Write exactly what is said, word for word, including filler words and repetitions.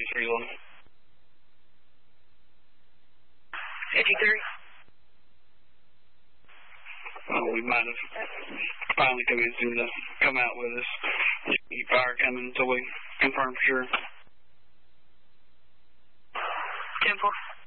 three one. fifty-three. Oh, we might have finally convinced him to come out with us. Keep fire coming until we confirm for sure. ten four.